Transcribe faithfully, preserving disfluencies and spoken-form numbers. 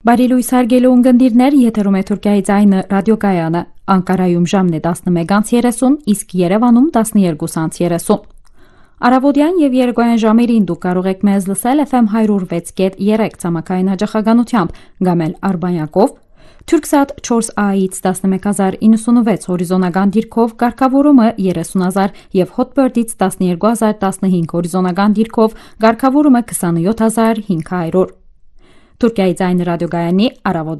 Բարի լույս հարգելի ունկնդիրներ, եթերում է Թուրքիայի ձայնը ռադիոկայանը, Անկարայում ժամն է տասնմեկ երեսուն, իսկ Երևանում տասներկու երեսուն։ Առավոտյան եւ երեկոյան ժամերին դուք կարող եք մեզ լսել F M one oh six point three ցամաքային հաճախականությամբ, կամ էլ Արբանյակով, Turksat four A-ից տասնմեկ հազար նոյնսունվեց հորիզոնական դիրքով կարգավորումը երեսուն հազար եւ Hotbird-ից տասներկու հազար տասնհինգ հորիզոնական դիրքով կարգավորումը քսանյոթ հազար հինգ հարյուր։ Թուրքիայի ձայնը ռադիոկայանի առավոտ